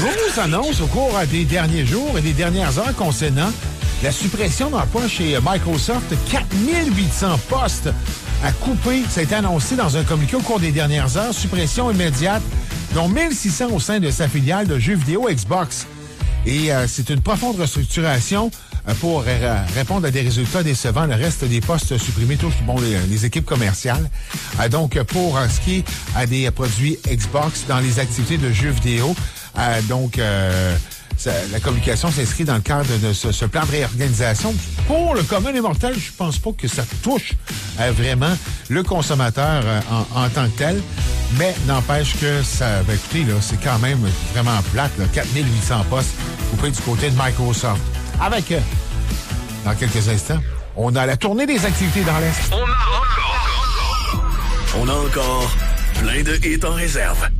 grosses annonces au cours des derniers jours et des dernières heures concernant la suppression d'emplois chez Microsoft. 4800 postes à couper. Ça a été annoncé dans un communiqué au cours des dernières heures. Suppression immédiate, dont 1600 au sein de sa filiale de jeux vidéo Xbox. Et c'est une profonde restructuration pour répondre à des résultats décevants. Le reste des postes supprimés touche les équipes commerciales. Donc, pour ce qui est des produits Xbox dans les activités de jeux vidéo, la communication s'inscrit dans le cadre de ce plan de réorganisation. Pour le commun des mortels, je pense pas que ça touche vraiment le consommateur en tant que tel. Mais n'empêche que ça... écoutez, là, c'est quand même vraiment plate. Là, 4800 postes coupés du côté de Microsoft. Avec, dans quelques instants, on a la tournée des activités dans l'Est. On a encore plein de hits en réserve.